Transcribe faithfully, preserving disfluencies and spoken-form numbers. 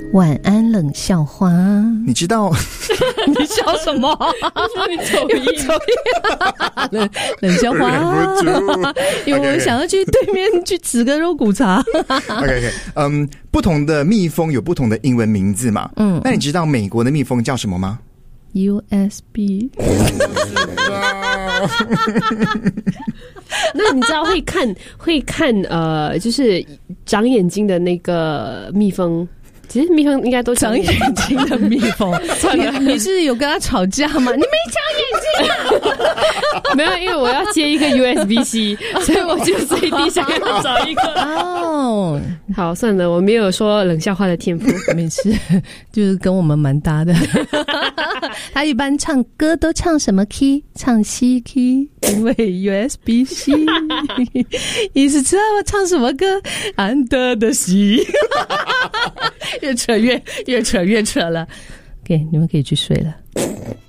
晚安冷笑话。 你知道你笑什么？ 你走音冷冷笑话，因为我想要去对面去吃个肉骨茶。 OK OK， 嗯，不同的蜜蜂有不同的英文名字嘛？嗯，那你知道美国的蜜蜂叫什么吗 ？U S B 那你知道会看会看呃，就是长眼睛的那个蜜蜂，其实蜜蜂应该都长眼睛的蜜蜂。你, 你是有跟他吵架吗？你没长眼睛啊？ 没有，因为我要接一个 U S B C， 所以我就随地想要找一个。 哦， 好，算了，我没有说冷笑话的天赋， 没事，就是跟我们蛮搭的。他一般唱歌都唱什么 key？ 唱 C key， 因为 U S B C。你是知道我唱什么歌？安德的 C。越扯越越扯越扯了。OK， 你们可以去睡了。